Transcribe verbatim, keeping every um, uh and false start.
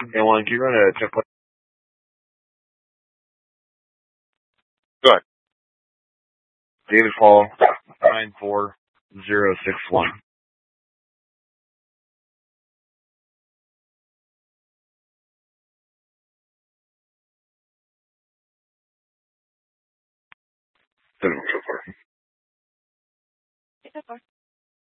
And one, can you run a check? Go ahead. David Paul, nine four zero six one. So far. So far.